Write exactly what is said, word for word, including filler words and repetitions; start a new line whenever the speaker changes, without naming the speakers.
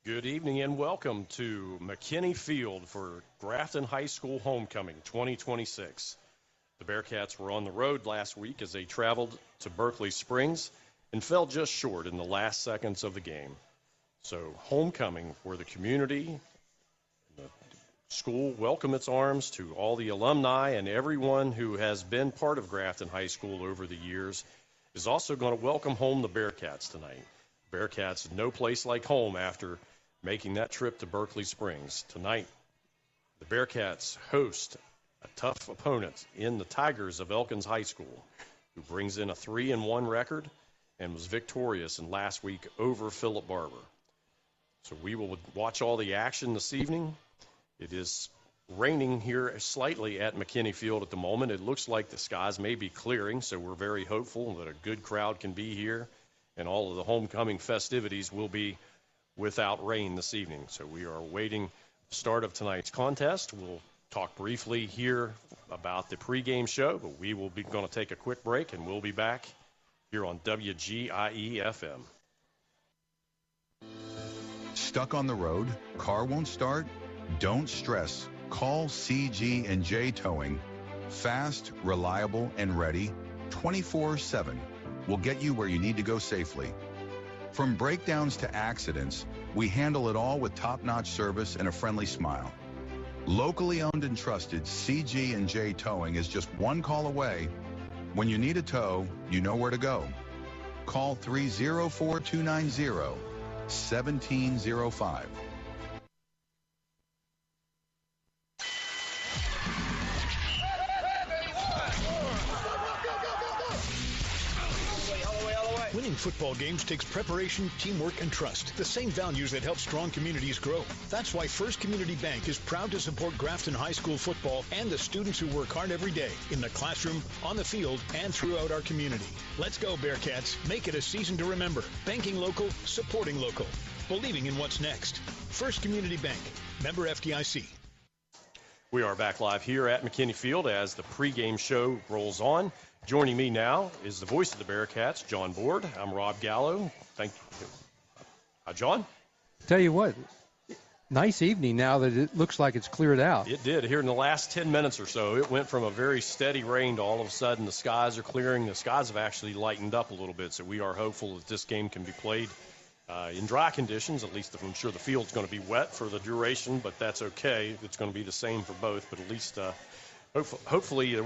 Good evening and welcome to McKinney Field for Grafton High School Homecoming twenty twenty-six. The Bearcats were on the road last week as they traveled to Berkeley Springs and fell just short in the last seconds of the game. So homecoming, where the community, the school welcome its arms to all the alumni and everyone who has been part of Grafton High School over the years, is also going to welcome home the Bearcats tonight. Bearcats, no place like home after making that trip to Berkeley Springs. Tonight, the Bearcats host a tough opponent in the Tigers of Elkins High School, who brings in a three and one record and was victorious in last week over Philip Barber. So we will watch all the action this evening. It is raining here slightly at McKinney Field at the moment. It looks like the skies may be clearing, so we're very hopeful that a good crowd can be here, and all of the homecoming festivities will be without rain this evening. So we are awaiting the start of tonight's contest. We'll talk briefly here about the pregame show, but we will be going to take a quick break, and we'll be back here on W G I E F M.
Stuck on the road? Car won't start? Don't stress. Call C G and J Towing. Fast, reliable, and ready twenty-four seven. We'll get you where you need to go safely. From breakdowns to accidents, we handle it all with top-notch service and a friendly smile. Locally owned and trusted, C G and J Towing is just one call away. When you need a tow, you know where to go. Call three oh four, two nine zero, one seven zero five.
Winning football games takes preparation, teamwork, and trust. The same values that help strong communities grow. That's why First Community Bank is proud to support Grafton High School football and the students who work hard every day in the classroom, on the field, and throughout our community. Let's go, Bearcats. Make it a season to remember. Banking local, supporting local. Believing in what's next. First Community Bank. Member F D I C.
We are back live here at McKinney Field as the pregame show rolls on. Joining me now is the voice of the Bearcats, John Board. I'm Rob Gallo. Thank you. Hi, John.
Tell you what, nice evening now that it looks like it's cleared out.
It did. Here in the last ten minutes or so, it went from a very steady rain to all of a sudden the skies are clearing. The skies have actually lightened up a little bit, so we are hopeful that this game can be played uh, in dry conditions. At least I'm sure the field's going to be wet for the duration, but that's okay. It's going to be the same for both, but at least uh, hope- hopefully